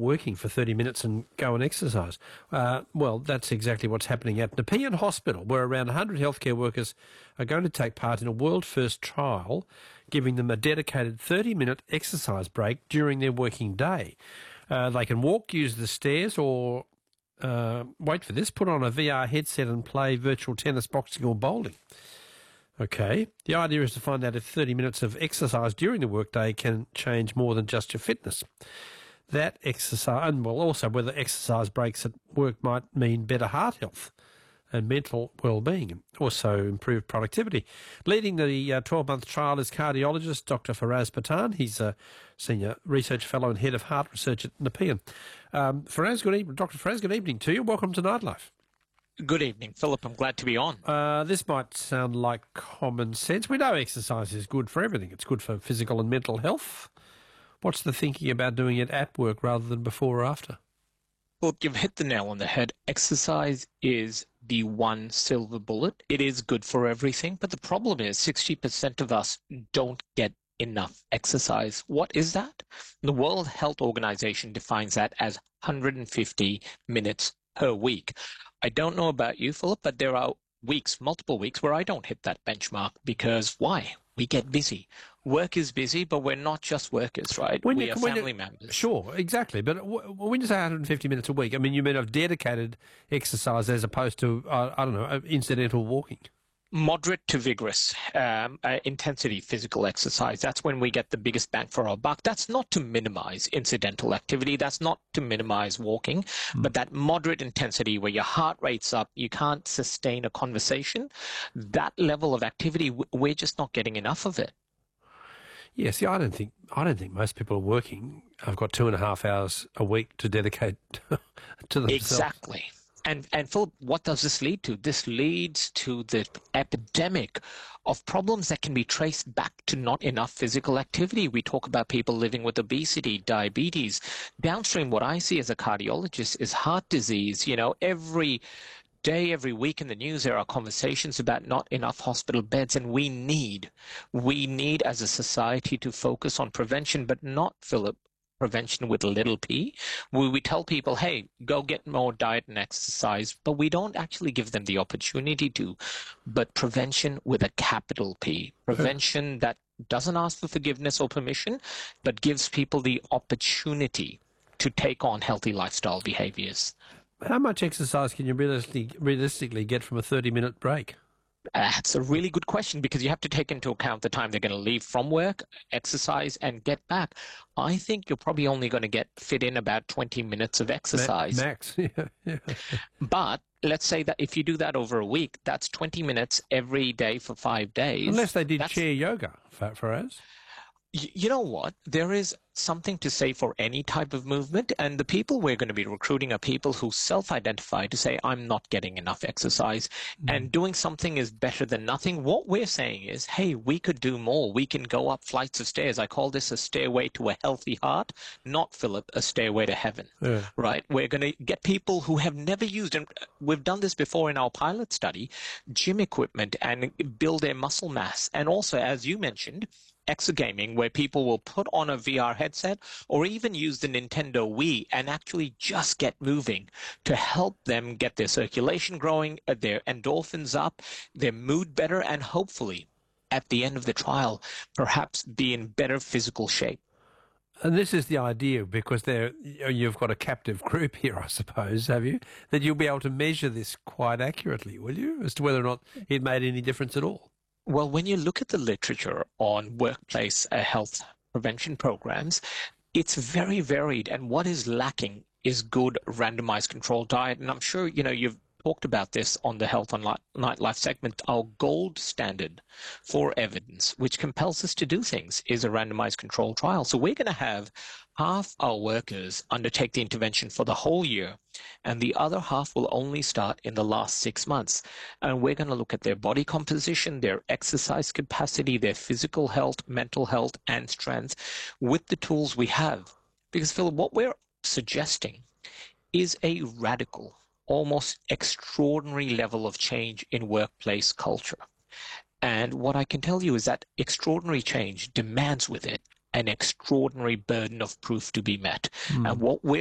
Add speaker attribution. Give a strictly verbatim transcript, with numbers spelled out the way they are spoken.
Speaker 1: working for thirty minutes and go and exercise. Uh, well, that's exactly what's happening at Nepean Hospital, where around one hundred healthcare workers are going to take part in a world-first trial, giving them a dedicated thirty-minute exercise break during their working day. Uh, they can walk, use the stairs, or, uh, wait for this, put on a V R headset and play virtual tennis, boxing or bowling. Okay. The idea is to find out if thirty minutes of exercise during the workday can change more than just your fitness. That exercise, and well, also whether exercise breaks at work might mean better heart health and mental well-being, also improved productivity. Leading the uh, twelve-month trial is cardiologist Doctor Faraz Patan. He's a senior research fellow and head of heart research at Nepean. Um, Faraz, good evening. Doctor Faraz, good evening to you. Welcome to Nightlife.
Speaker 2: Good evening, Philip. I'm glad to be on.
Speaker 1: Uh, this might sound like common sense. We know exercise is good for everything. It's good for physical and mental health. What's the thinking about doing it at work rather than before or after?
Speaker 2: Well, you've hit the nail on the head. Exercise is the one silver bullet. It is good for everything, but the problem is sixty percent of us don't get enough exercise. What is that? The World Health Organization defines that as one hundred fifty minutes per week. I don't know about you, Philip, but there are weeks, multiple weeks, where I don't hit that benchmark because why? We get busy. Work is busy, but we're not just workers, right?
Speaker 1: When
Speaker 2: we
Speaker 1: you,
Speaker 2: are
Speaker 1: when
Speaker 2: family
Speaker 1: you,
Speaker 2: members.
Speaker 1: Sure, exactly. But w- when you say one hundred fifty minutes a week, I mean, you mean of dedicated exercise as opposed to, uh, I don't know, incidental walking?
Speaker 2: Moderate to vigorous um, uh, intensity physical exercise. That's when we get the biggest bang for our buck. That's not to minimize incidental activity. That's not to minimize walking, mm. but that moderate intensity where your heart rate's up, you can't sustain a conversation. That level of activity, we're just not getting enough of it.
Speaker 1: Yeah, see, I don't think I don't think most people are working. I've got two and a half hours a week to dedicate to themselves.
Speaker 2: Exactly. And, and Philip, what does this lead to? This leads to the epidemic of problems that can be traced back to not enough physical activity. We talk about people living with obesity, diabetes. Downstream, what I see as a cardiologist is heart disease. You know, every day, every week in the news, there are conversations about not enough hospital beds, and we need, we need as a society to focus on prevention, but not, Philip, prevention with a little p. We, we tell people, hey, go get more diet and exercise, but we don't actually give them the opportunity to. But prevention with a capital P. Prevention that doesn't ask for forgiveness or permission, but gives people the opportunity to take on healthy lifestyle behaviors.
Speaker 1: How much exercise can you realistically, realistically get from a thirty-minute break?
Speaker 2: That's a really good question because you have to take into account the time they're going to leave from work, exercise, and get back. I think you're probably only going to get fit in about twenty minutes of exercise.
Speaker 1: Max, yeah, yeah.
Speaker 2: But let's say that if you do that over a week, that's twenty minutes every day for five days.
Speaker 1: Unless they did
Speaker 2: that's...
Speaker 1: chair yoga, for, for us.
Speaker 2: You know what? There is something to say for any type of movement, and the people we're going to be recruiting are people who self-identify to say, I'm not getting enough exercise, mm. and doing something is better than nothing. What we're saying is, hey, we could do more. We can go up flights of stairs. I call this a stairway to a healthy heart, not, Philip, a stairway to heaven, yeah. right? We're going to get people who have never used, and we've done this before in our pilot study, gym equipment and build their muscle mass. And also, as you mentioned, exergaming, where people will put on a V R headset or even use the Nintendo Wii and actually just get moving to help them get their circulation growing, their endorphins up, their mood better, and hopefully at the end of the trial, perhaps be in better physical shape.
Speaker 1: And this is the idea, because there you've got a captive group here, I suppose, have you? That you'll be able to measure this quite accurately, will you, as to whether or not it made any difference at all?
Speaker 2: Well, when you look at the literature on workplace uh, health prevention programs, it's very varied. And what is lacking is good randomized controlled diet. And I'm sure, you know, you've talked about this on the Health on Nightlife segment. Our gold standard for evidence, which compels us to do things, is a randomized controlled trial. So we're going to have half our workers undertake the intervention for the whole year, and the other half will only start in the last six months. And we're going to look at their body composition, their exercise capacity, their physical health, mental health, and strength with the tools we have. Because, Phil, what we're suggesting is a radical, almost extraordinary level of change in workplace culture. And what I can tell you is that extraordinary change demands with it an extraordinary burden of proof to be met. Mm. And what we're